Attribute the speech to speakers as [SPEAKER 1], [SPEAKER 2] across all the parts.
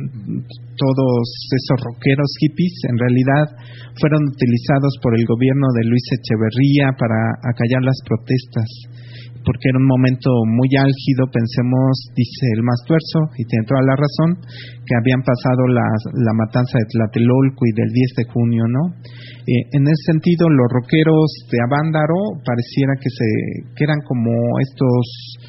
[SPEAKER 1] todos esos rockeros hippies en realidad fueron utilizados por el gobierno de Luis Echeverría para acallar las protestas, porque era un momento muy álgido. Pensemos, dice el más tuerzo, y tiene toda la razón, que habían pasado la matanza de Tlatelolco y del 10 de junio, ¿no? En ese sentido, los rockeros de Avándaro pareciera que eran como estos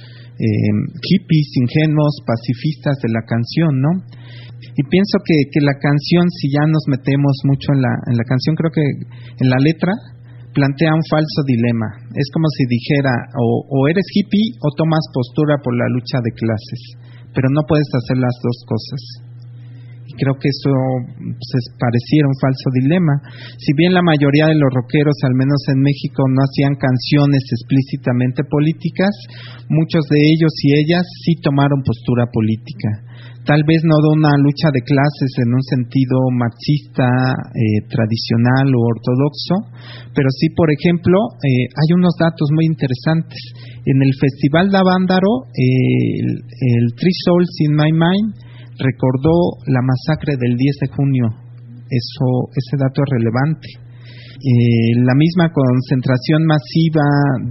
[SPEAKER 1] hippies ingenuos, pacifistas de la canción, ¿no? Y pienso que la canción, si ya nos metemos mucho en la canción, creo que en la letra plantea un falso dilema. Es como si dijera, o eres hippie o tomas postura por la lucha de clases, pero no puedes hacer las dos cosas. Y creo que eso pareciera un falso dilema. Si bien la mayoría de los rockeros, al menos en México, no hacían canciones explícitamente políticas, muchos de ellos y ellas sí tomaron postura política. Tal vez no de una lucha de clases en un sentido marxista, tradicional o ortodoxo, pero sí, por ejemplo, hay unos datos muy interesantes. En el Festival de Avándaro, el Three Souls in My Mind recordó la masacre del 10 de junio. Ese dato es relevante. La misma concentración masiva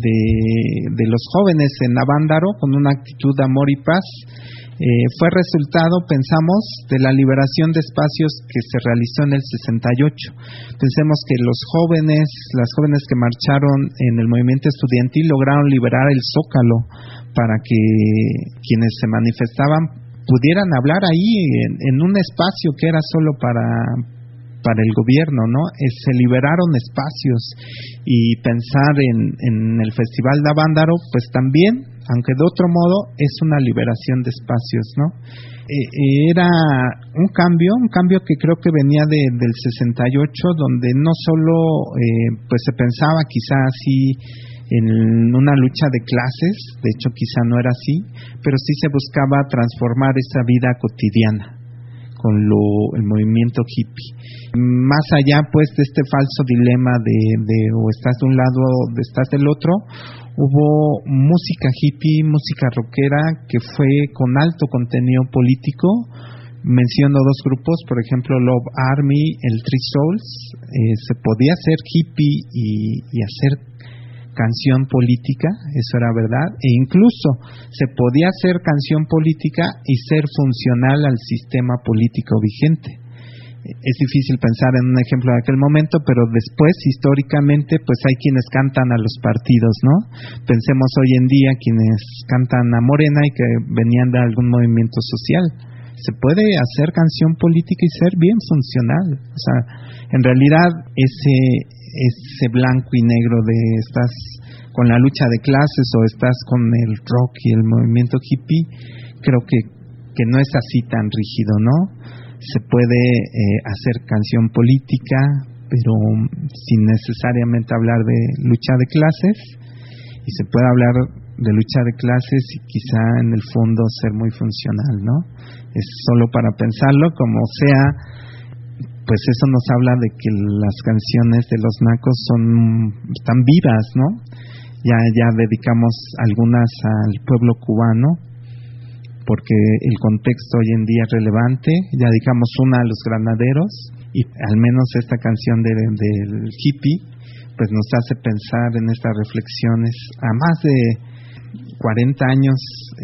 [SPEAKER 1] de los jóvenes en Avándaro, con una actitud de amor y paz, fue resultado, pensamos, de la liberación de espacios que se realizó en el 68. Pensemos que las jóvenes que marcharon en el movimiento estudiantil lograron liberar el Zócalo para que quienes se manifestaban pudieran hablar ahí en un espacio que era solo para el gobierno, ¿no? Se liberaron espacios, y pensar en el Festival de Avándaro, pues también, aunque de otro modo, es una liberación de espacios, ¿no? Era un cambio que creo que venía del 68, donde no solo pues se pensaba quizá así en una lucha de clases, de hecho quizá no era así, pero sí se buscaba transformar esa vida cotidiana con el movimiento hippie. Más allá pues de este falso dilema de o estás de un lado o estás del otro, hubo música hippie, música rockera que fue con alto contenido político. Menciono dos grupos, por ejemplo Love Army, el Three Souls. Se podía ser hippie y hacer canción política, eso era verdad, e incluso se podía hacer canción política y ser funcional al sistema político vigente. Es difícil pensar en un ejemplo de aquel momento, pero después, históricamente, pues hay quienes cantan a los partidos, ¿no? Pensemos hoy en día quienes cantan a Morena y que venían de algún movimiento social. Se puede hacer canción política y ser bien funcional. O sea, en realidad ese blanco y negro de estás con la lucha de clases o estás con el rock y el movimiento hippie, creo que no es así tan rígido, ¿no? Se puede hacer canción política, pero sin necesariamente hablar de lucha de clases, y se puede hablar de lucha de clases y quizá en el fondo ser muy funcional, ¿no? Es solo para pensarlo, como sea, pues eso nos habla de que las canciones de los nacos están vivas, ¿no? Ya dedicamos algunas al pueblo cubano, porque el contexto hoy en día es relevante. Ya dedicamos una a los granaderos, y al menos esta canción del hippie pues nos hace pensar en estas reflexiones. A más de 40 años,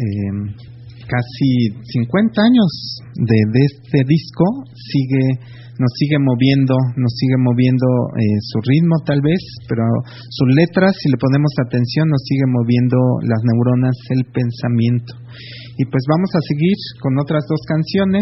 [SPEAKER 1] casi 50 años de este disco, nos sigue moviendo su ritmo tal vez, pero sus letras, si le ponemos atención, nos sigue moviendo las neuronas, el pensamiento. Y pues vamos a seguir con otras dos canciones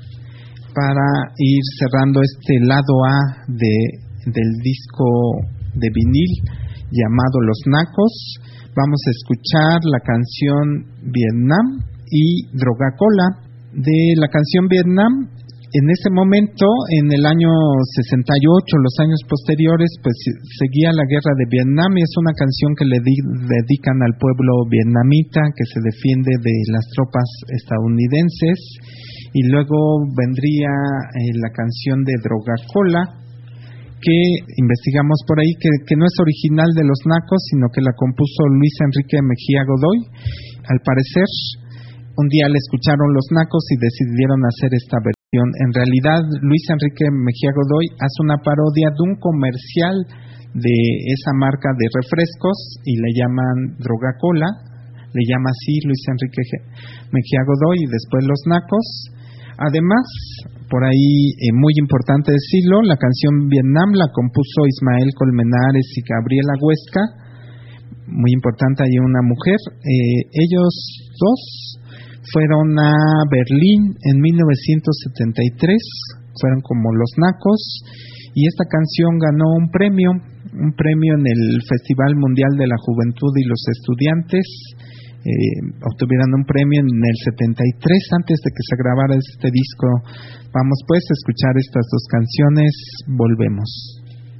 [SPEAKER 1] para ir cerrando este lado A del disco de vinil llamado Los Nacos. Vamos a escuchar la canción Vietnam y Droga Cola. De la canción Vietnam, en ese momento, en el año 68, los años posteriores, pues seguía la guerra de Vietnam, y es una canción que le dedican al pueblo vietnamita que se defiende de las tropas estadounidenses. Y luego vendría la canción de Droga Cola, que investigamos por ahí que no es original de los Nacos, sino que la compuso Luis Enrique Mejía Godoy. Al parecer, un día le escucharon los Nacos y decidieron hacer esta versión canción. En realidad, Luis Enrique Mejía Godoy hace una parodia de un comercial de esa marca de refrescos y le llaman Droga Cola, le llama así Luis Enrique Mejía Godoy y después Los Nacos. Además, por ahí muy importante decirlo, la canción Vietnam la compuso Ismael Colmenares y Gabriela Huesca, muy importante, hay una mujer. Ellos dos fueron a Berlín en 1973, fueron como Los Nacos, y esta canción ganó un premio en el Festival Mundial de la Juventud y los Estudiantes. Obtuvieron un premio en el 73 antes de que se grabara este disco. Vamos pues a escuchar estas dos canciones, volvemos.